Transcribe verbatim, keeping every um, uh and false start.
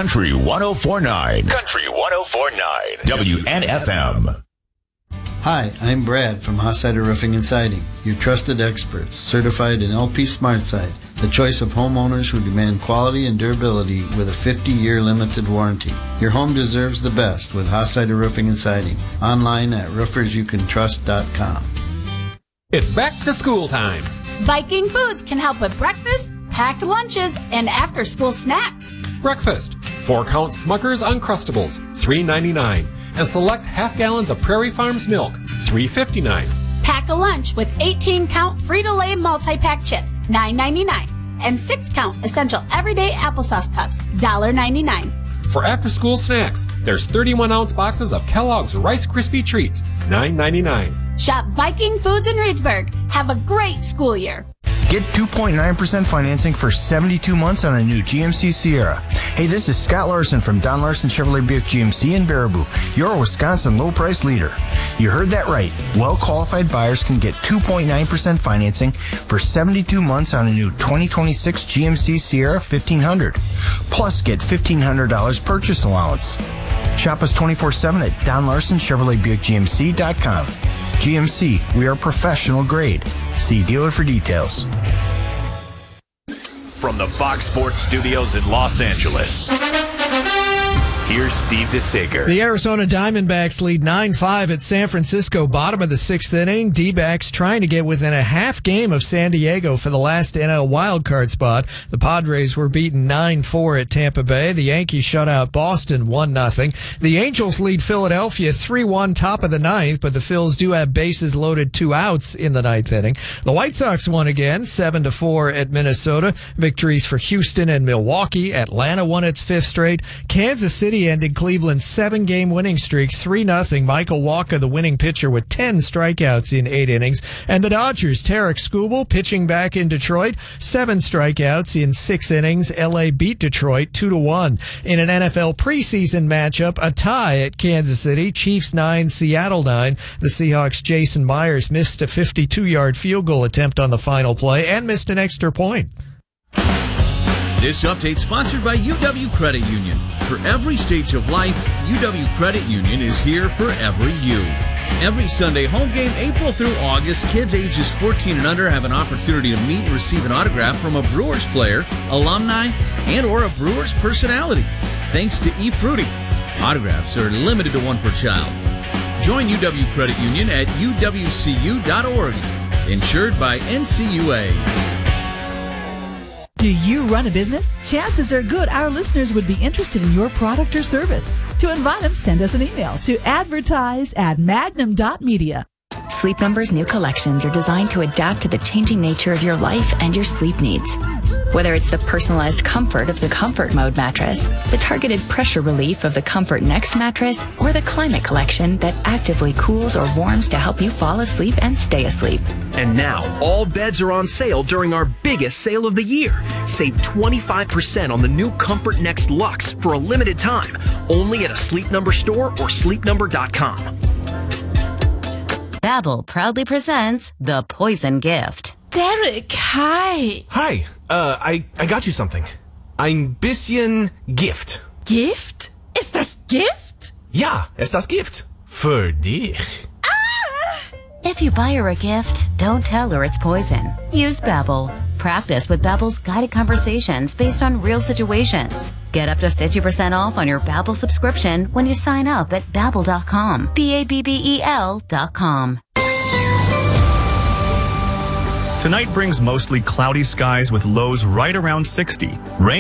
Country one oh four point nine. Country one oh four point nine. W N F M. Hi, I'm Brad from Hossider Roofing and Siding, your trusted experts, certified in L P SmartSide, the choice of homeowners who demand quality and durability with a fifty-year limited warranty. Your home deserves the best with Hossider Roofing and Siding. Online at roofers you can trust dot com. It's back to school time. Viking Foods can help with breakfast, packed lunches, and after-school snacks. Breakfast, four-count Smucker's Uncrustables, three ninety-nine. And select half gallons of Prairie Farms milk, three fifty-nine. Pack a lunch with eighteen count Frito-Lay multi-pack chips, nine ninety-nine. And six count essential everyday applesauce cups, one ninety-nine. For after-school snacks, there's thirty-one ounce boxes of Kellogg's Rice Krispie Treats, nine ninety-nine. Shop Viking Foods in Reedsburg. Have a great school year. Get two point nine percent financing for seventy-two months on a new G M C Sierra. Hey, this is Scott Larson from Don Larson Chevrolet Buick G M C in Baraboo, your Wisconsin low-price leader. You heard that right. Well-qualified buyers can get two point nine percent financing for seventy-two months on a new twenty twenty-six G M C Sierra fifteen hundred. Plus, get fifteen hundred dollars purchase allowance. Shop us twenty-four seven at Don Larson Chevrolet Buick G M C dot com. G M C, we are professional grade. See dealer for details. From the Fox Sports Studios in Los Angeles, here's Steve DeSager. The Arizona Diamondbacks lead nine five at San Francisco, bottom of the sixth inning. D-backs trying to get within a half game of San Diego for the last N L wildcard spot. The Padres were beaten nine four at Tampa Bay. The Yankees shut out Boston one nothing. The Angels lead Philadelphia three one top of the ninth, but the Phils do have bases loaded, two outs in the ninth inning. The White Sox won again, seven to four at Minnesota. Victories for Houston and Milwaukee. Atlanta won its fifth straight. Kansas City ended Cleveland's seven-game winning streak, three nothing. Michael Walker, the winning pitcher, with ten strikeouts in eight innings. And the Dodgers, Tarek Skubal, pitching back in Detroit, seven strikeouts in six innings. L A beat Detroit two to one. In an N F L preseason matchup, a tie at Kansas City, Chiefs nine, Seattle nine. The Seahawks' Jason Myers missed a fifty-two-yard field goal attempt on the final play and missed an extra point. This update sponsored by U W Credit Union. For every stage of life, U W Credit Union is here for every you. Every Sunday home game, April through August, kids ages fourteen and under have an opportunity to meet and receive an autograph from a Brewers player, alumni, and or a Brewers personality. Thanks to eFruity. Autographs are limited to one per child. Join U W Credit Union at U W C U dot org. Insured by N C U A. Do you run a business? Chances are good our listeners would be interested in your product or service. To invite them, send us an email to advertise at magnum dot media. Sleep Number's new collections are designed to adapt to the changing nature of your life and your sleep needs. Whether it's the personalized comfort of the Comfort Mode mattress, the targeted pressure relief of the Comfort Next mattress, or the Climate Collection that actively cools or warms to help you fall asleep and stay asleep. And now, all beds are on sale during our biggest sale of the year. Save twenty-five percent on the new Comfort Next Luxe for a limited time, only at a Sleep Number store or sleep number dot com. Babbel proudly presents The Poison Gift. Derek, hi. Hi, uh, I, I got you something. Ein bisschen Gift. Gift? Ist das Gift? Ja, ist das Gift. Für dich. Ah! If you buy her a gift, don't tell her it's poison. Use Babbel. Practice with Babbel's guided conversations based on real situations. Get up to fifty percent off on your Babbel subscription when you sign up at babbel dot com. B A B B E L dot com. Tonight brings mostly cloudy skies with lows right around sixty. Rain